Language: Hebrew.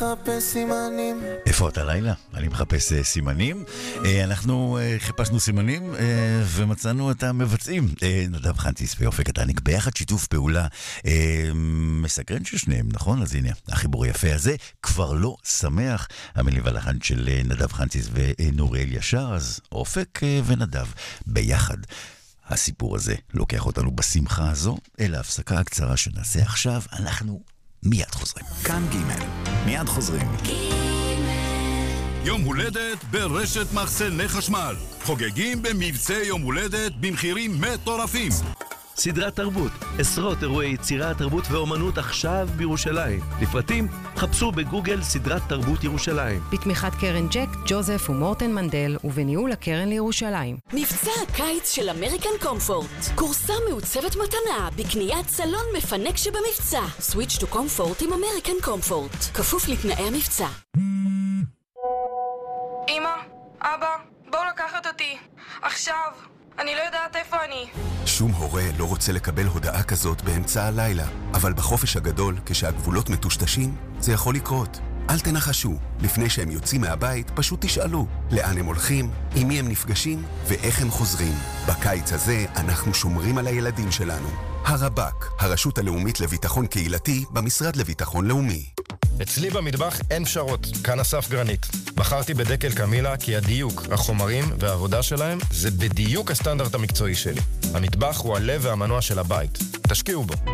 מחפש סימנים. איפה אתה לילה? אני מחפש סימנים. אנחנו חיפשנו סימנים ומצאנו את המבצעים. נדב חנציס ואופק קטניק ביחד, שיתוף פעולה מסקרן של שניהם, נכון? אז הנה, החיבור היפה הזה כבר לא שמח. המילים והלחן של נדב חנציס ונוריאל ישר, אז אופק ונדב ביחד. הסיפור הזה לוקח אותנו בשמחה הזו אל ההפסקה הקצרה שנעשה עכשיו. אנחנו מיד חוזרים. כאן ג' מיד חוזרים. יום הולדת ברשת מחסני חשמל. חוגגים במבצע יום הולדת במחירים מטורפים. סדרת תרבות, עשרות אירועי יצירה, תרבות ואומנות עכשיו בירושלים. לפרטים, חפשו בגוגל סדרת תרבות ירושלים. בתמיכת קרן ג'ק, ג'וזף ומורטן מנדל, ובניהול הקרן לירושלים. מבצע הקיץ של אמריקן קומפורט. קורסה מעוצבת מתנה בקניית סלון מפנק שבמבצע. סוויץ' טו קומפורט עם אמריקן קומפורט. כפוף לתנאי המבצע. אמא, אבא, בואו לקחת אותי. עכשיו. אני לא יודעת איפה אני. שום הורה לא רוצה לקבל הודעה כזאת באמצע הלילה, אבל בחופש הגדול, כשהגבולות מטושטשים, זה יכול לקרות. אל תנחשו, לפני שהם יוצאים מהבית, פשוט תשאלו לאן הם הולכים, עם מי הם נפגשים ואיך הם חוזרים. בקיץ הזה אנחנו שומרים על הילדים שלנו. הרב"ק, הרשות הלאומית לביטחון קהילתי, במשרד לביטחון לאומי. אצלי במטבח אין פשרות, כאן אסף גרנית. בחרתי בדקל קמילה כי הדיוק, החומרים והעבודה שלהם זה בדיוק הסטנדרט המקצועי שלי. המטבח הוא הלב והמנוע של הבית. תשקיעו בו.